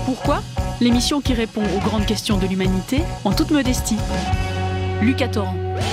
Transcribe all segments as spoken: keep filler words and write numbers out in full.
Pourquoi ? L'émission qui répond aux grandes questions de l'humanité en toute modestie. Lucas Torrent.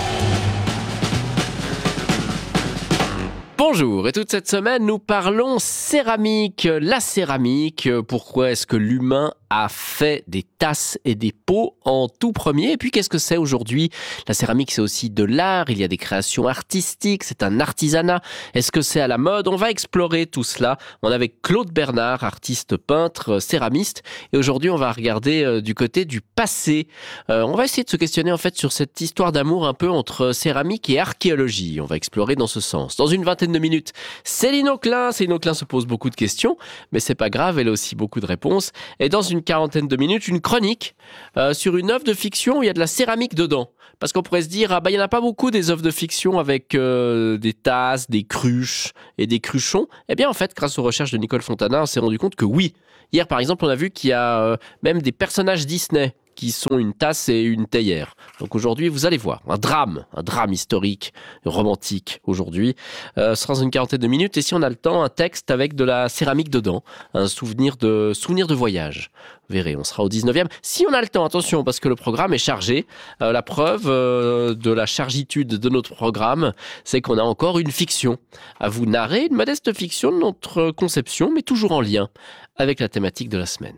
Bonjour, et toute cette semaine, nous parlons céramique. La céramique, pourquoi est-ce que l'humain a fait des tasses et des pots en tout premier? Et puis, qu'est-ce que c'est aujourd'hui? La céramique, c'est aussi de l'art, il y a des créations artistiques, c'est un artisanat. Est-ce que c'est à la mode? On va explorer tout cela. On est avec Claude Bernard, artiste peintre, céramiste. Et aujourd'hui, on va regarder euh, du côté du passé. Euh, on va essayer de se questionner en fait sur cette histoire d'amour un peu entre céramique et archéologie. On va explorer dans ce sens. Dans une vingtaine de minutes, Céline Auclin. Céline Auclin se pose beaucoup de questions, mais c'est pas grave, elle a aussi beaucoup de réponses. Et dans une quarantaine de minutes, une chronique euh, sur une œuvre de fiction où il y a de la céramique dedans. Parce qu'on pourrait se dire, ah bah, il n'y en a pas beaucoup des œuvres de fiction avec euh, des tasses, des cruches et des cruchons. Eh bien, en fait, grâce aux recherches de Nicole Fontana, on s'est rendu compte que oui. Hier, par exemple, on a vu qu'il y a euh, même des personnages Disney qui sont une tasse et une théière. Donc aujourd'hui, vous allez voir, un drame, un drame historique, romantique aujourd'hui. Euh, ce sera dans une quarantaine de minutes. Et si on a le temps, un texte avec de la céramique dedans, un souvenir de, souvenir de voyage. Vous verrez, on sera au dix-neuvième. Si on a le temps, attention, parce que le programme est chargé. Euh, la preuve euh, de la chargitude de notre programme, c'est qu'on a encore une fiction à vous narrer, une modeste fiction de notre conception, mais toujours en lien avec la thématique de la semaine.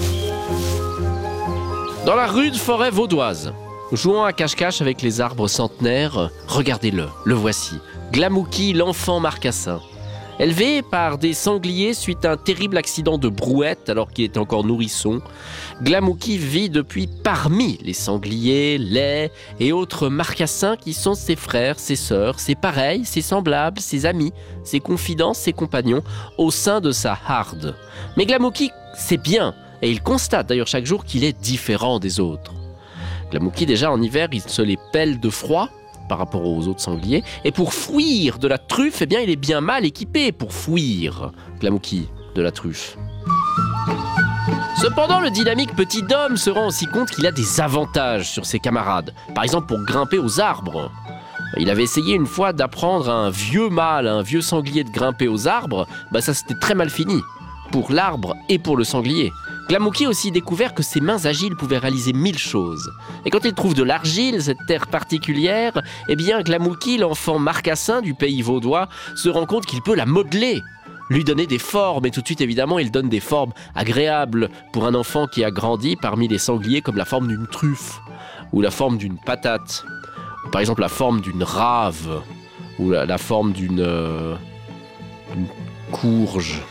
Dans la rude forêt vaudoise, jouant à cache-cache avec les arbres centenaires, regardez-le, le voici, Glamouki, l'enfant marcassin. Élevé par des sangliers suite à un terrible accident de brouette alors qu'il était encore nourrisson, Glamouki vit depuis parmi les sangliers, laids et autres marcassins qui sont ses frères, ses sœurs, ses pareils, ses semblables, ses amis, ses confidents, ses compagnons, au sein de sa harde. Mais Glamouki, c'est bien. Et il constate d'ailleurs chaque jour qu'il est différent des autres. Glamouki, déjà en hiver, il se les pèle de froid par rapport aux autres sangliers. Et pour fouir de la truffe, eh bien, il est bien mal équipé pour fouir, Glamouki, de la truffe. Cependant, le dynamique petit homme se rend aussi compte qu'il a des avantages sur ses camarades. Par exemple, pour grimper aux arbres. Il avait essayé une fois d'apprendre à un vieux mâle, un vieux sanglier de grimper aux arbres. Bah ça, c'était très mal fini. Pour l'arbre et pour le sanglier. Glamouki a aussi découvert que ses mains agiles pouvaient réaliser mille choses. Et quand il trouve de l'argile, cette terre particulière, eh bien Glamouki, l'enfant marcassin du pays vaudois, se rend compte qu'il peut la modeler, lui donner des formes. Et tout de suite, évidemment, il donne des formes agréables pour un enfant qui a grandi parmi les sangliers, comme la forme d'une truffe, ou la forme d'une patate, ou par exemple la forme d'une rave, ou la, la forme d'une, euh, d'une courge.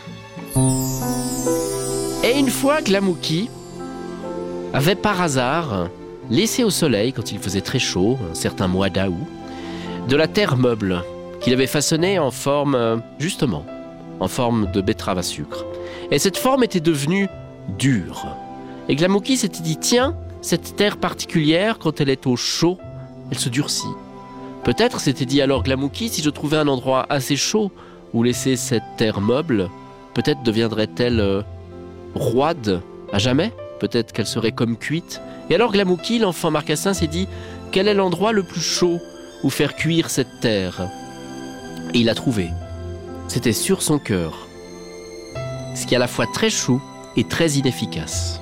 Et une fois, Glamouki avait par hasard laissé au soleil, quand il faisait très chaud, un certain mois d'août, de la terre meuble qu'il avait façonnée en forme, justement, en forme de betterave à sucre. Et cette forme était devenue dure. Et Glamouki s'était dit, tiens, cette terre particulière, quand elle est au chaud, elle se durcit. Peut-être, s'était dit alors Glamouki, si je trouvais un endroit assez chaud où laisser cette terre meuble, peut-être deviendrait-elle euh, roide à jamais. Peut-être qu'elle serait comme cuite. Et alors Glamouki, l'enfant marcassin, s'est dit quel est l'endroit le plus chaud où faire cuire cette terre? Et il l'a trouvé. C'était sur son cœur. Ce qui est à la fois très chaud et très inefficace.